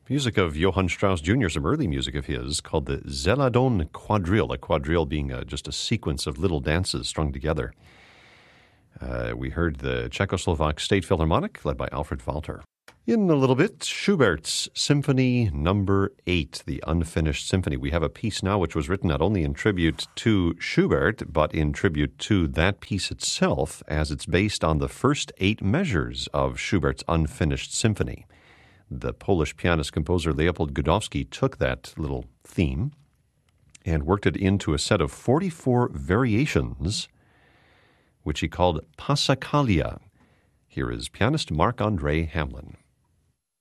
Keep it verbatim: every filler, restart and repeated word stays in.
Music of Johann Strauss Junior, some early music of his called the Zeladon Quadrille, a quadrille being a, just a sequence of little dances strung together. Uh, we heard the Czechoslovak State Philharmonic, led by Alfred Walter. In a little bit, Schubert's Symphony Number eight, the Unfinished Symphony. We have a piece now which was written not only in tribute to Schubert, but in tribute to that piece itself, as it's based on the first eight measures of Schubert's Unfinished Symphony. The Polish pianist-composer Leopold Godowsky took that little theme and worked it into a set of forty-four variations, which he called Passacaglia. Here is pianist Marc-André Hamelin.